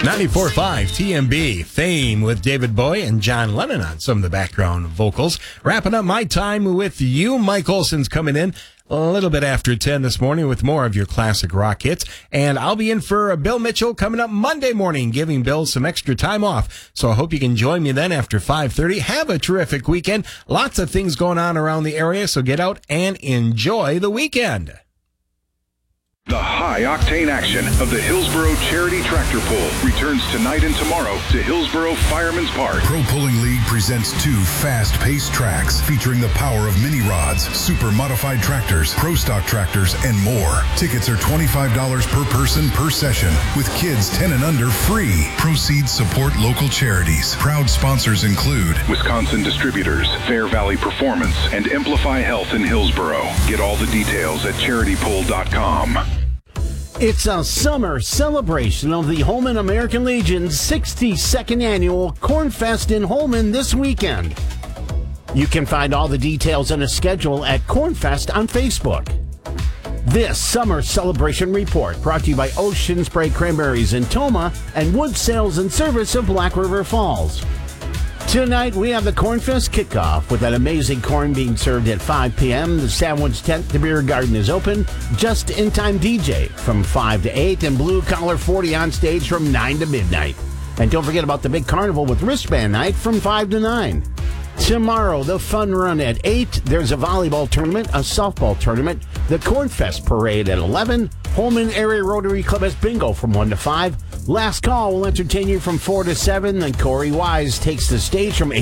94.5 TMB, Fame with David Bowie and John Lennon on some of the background vocals. Wrapping up my time with you. Mike Olson's coming in a little bit after 10 this morning with more of your classic rock hits. And I'll be in for Bill Mitchell coming up Monday morning, giving Bill some extra time off. So I hope you can join me then after 5:30. Have a terrific weekend. Lots of things going on around the area, so get out and enjoy the weekend. The high-octane action of the Hillsboro Charity Tractor Pull returns tonight and tomorrow to Hillsboro Fireman's Park. Pro Pulling League presents 2 fast-paced tracks featuring the power of mini rods, super modified tractors, pro stock tractors, and more. Tickets are $25 per person per session, with kids 10 and under free. Proceeds support local charities. Proud sponsors include Wisconsin Distributors, Fair Valley Performance, and Amplify Health in Hillsboro. Get all the details at charitypull.com. It's a summer celebration of the Holman American Legion's 62nd annual Cornfest in Holman this weekend. You can find all the details and a schedule at Cornfest on Facebook. This summer celebration report brought to you by Ocean Spray Cranberries in Toma and Wood Sales and Service of Black River Falls. Tonight, we have the Cornfest kickoff with an amazing corn being served at 5 p.m. The Sandwich Tent, the beer garden is open. Just in time DJ from 5 to 8 and Blue Collar 40 on stage from 9 to midnight. And don't forget about the big carnival with wristband night from 5 to 9. Tomorrow, the fun run at 8. There's a volleyball tournament, a softball tournament, the Cornfest parade at 11. Holman Area Rotary Club has bingo from 1 to 5. Last Call will entertain you from 4 to 7. Then Corey Wise takes the stage from 8